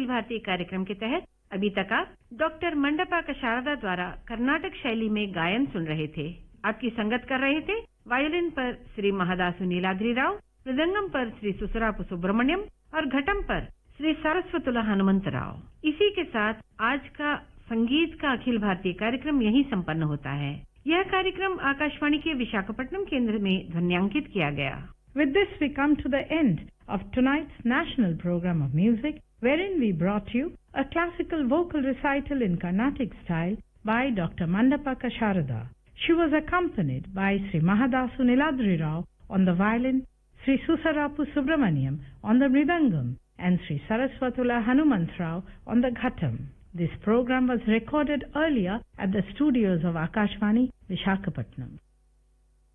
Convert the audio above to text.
अखिल भारतीय कार्यक्रम के तहत अभी तक आप डॉक्टर मंडपा कशारदा द्वारा कर्नाटक शैली में गायन सुन रहे थे। आपकी संगत कर रहे थे वायोलिन पर श्री महादासु नीलाद्री राव, मृदंगम पर श्री सुसरापु सुब्रमण्यम और घटम पर श्री सरस्वतुला हनुमंत राव। इसी के साथ आज का संगीत का अखिल भारतीय कार्यक्रम यहीं संपन्न होता है। यह कार्यक्रम आकाशवाणी के विशाखापट्टनम केंद्र में ध्वन्यांकित किया गया। With this we come to the end of tonight's national program of music, wherein we brought you a classical vocal recital in Carnatic style by Dr. Mandapa Kasharada. She was accompanied by Sri Mahadasu Niladri Rao on the violin, Sri Susarapu Subramaniam on the mridangam, and Sri Saraswatula Hanumant Rao on the ghatam. This program was recorded earlier at the studios of Akashvani, Visakhapatnam.